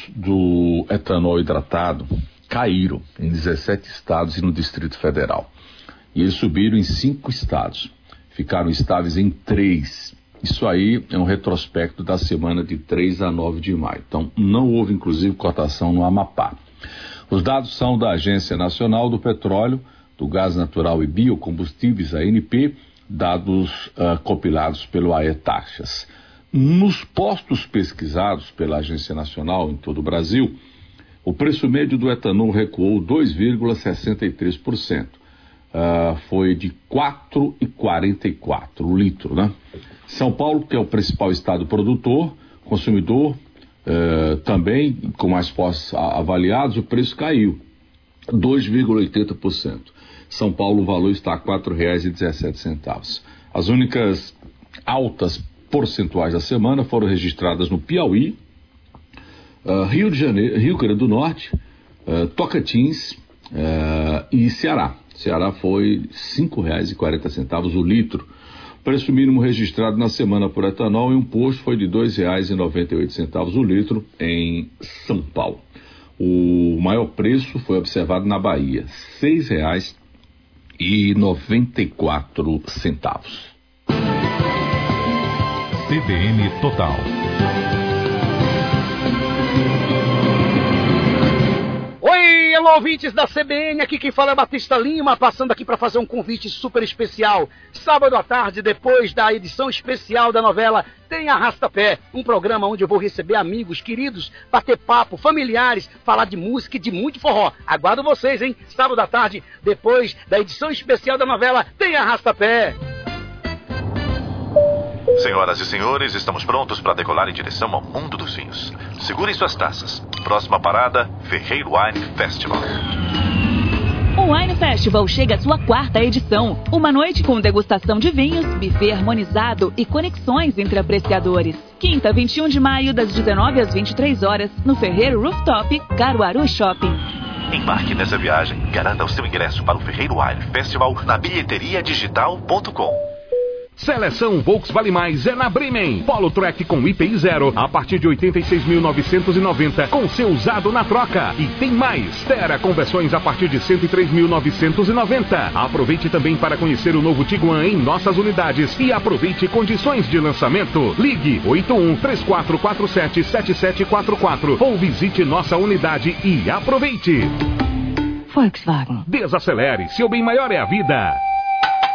do etanol hidratado caíram em 17 estados e no Distrito Federal. E eles subiram em 5 estados. Ficaram estáveis em 3. Isso aí é um retrospecto da semana de 3 a 9 de maio. Então, não houve, inclusive, cotação no Amapá. Os dados são da Agência Nacional do Petróleo, do Gás Natural e Biocombustíveis, ANP, dados compilados pelo AE-Taxas. Nos postos pesquisados pela Agência Nacional em todo o Brasil, o preço médio do etanol recuou 2,63%. Foi de R$ 4,44 o litro, né? São Paulo, que é o principal estado produtor, consumidor, também com mais postos avaliados, o preço caiu 2,80%. São Paulo, o valor está a R$ 4,17. As únicas altas percentuais da semana foram registradas no Piauí, Rio de Janeiro, Rio Grande do Norte, Tocantins e Ceará. Ceará foi R$ 5,40 o litro. O preço mínimo registrado na semana por etanol em um posto foi de R$ 2,98 o litro em São Paulo. O maior preço foi observado na Bahia, R$ 6,94. CBN Total. Oi, alô, ouvintes da CBN, aqui quem fala é Batista Lima, passando aqui para fazer um convite super especial. Sábado à tarde, depois da edição especial da novela Tem Arrasta-Pé, um programa onde eu vou receber amigos, queridos, bater papo, familiares, falar de música e de muito forró. Aguardo vocês, hein? Sábado à tarde, depois da edição especial da novela Tem Arrasta-Pé. Senhoras e senhores, estamos prontos para decolar em direção ao mundo dos vinhos. Segurem suas taças. Próxima parada, Ferreiro Wine Festival. O Wine Festival chega à sua 4ª edição. Uma noite com degustação de vinhos, buffet harmonizado e conexões entre apreciadores. Quinta, 21 de maio, das 19 às 23 horas, no Ferreiro Rooftop, Caruaru Shopping. Embarque nessa viagem e garanta o seu ingresso para o Ferreiro Wine Festival na bilheteriadigital.com. Seleção Volks Vale Mais é na Bremen. Polo Track com IPI 0 a partir de 86.990 com seu usado na troca. E tem mais. Tera com versões a partir de 103.990. Aproveite também para conhecer o novo Tiguan em nossas unidades e aproveite condições de lançamento. Ligue 81-3447-7744 ou visite nossa unidade e aproveite. Volkswagen. Desacelere, seu bem maior é a vida.